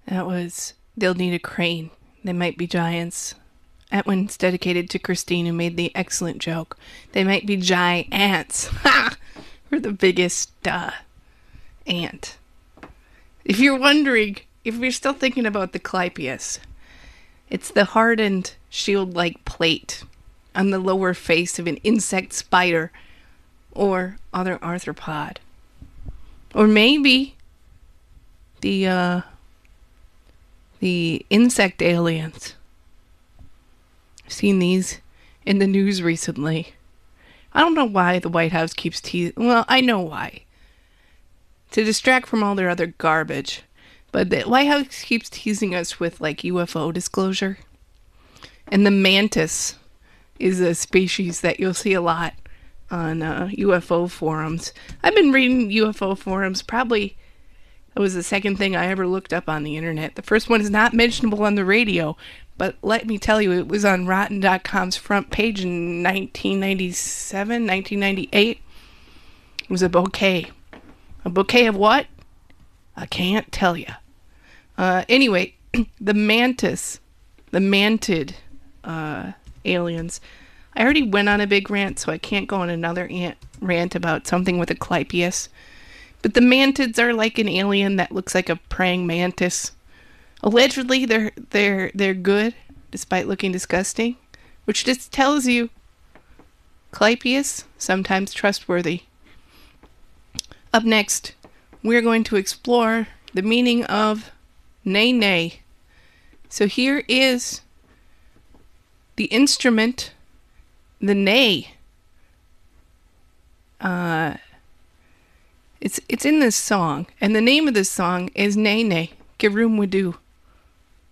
They'll Need a Crane. They Might Be Giants. That one's dedicated to Christine, who made the excellent joke. They might be giants. Ha! We're the biggest ant. If you're wondering, if you're still thinking about the Clypeus, it's the hardened shield-like plate on the lower face of an insect spider or other arthropod. Or maybe the insect aliens. I've seen these in the news recently. I don't know why the White House keeps teasing. Well, I know why. To distract from all their other garbage. But the White House keeps teasing us with, like, UFO disclosure. And the mantis is a species that you'll see a lot on UFO forums. I've been reading UFO forums. Probably it was the second thing I ever looked up on the internet. The first one is not mentionable on the radio, but let me tell you, it was on Rotten.com's front page in 1997, 1998. It was a bouquet. A bouquet of what? I can't tell you. Anyway, the mantis, the mantid aliens. I already went on a big rant, so I can't go on another rant about something with a Clypeus. But the mantids are like an alien that looks like a praying mantis. Allegedly, they're good, despite looking disgusting, which just tells you Clypeus, sometimes trustworthy. Up next, we're going to explore the meaning of nay nay. So here is the instrument, the nay. It's in this song, and the name of this song is Nay Nay, Girum Wadu.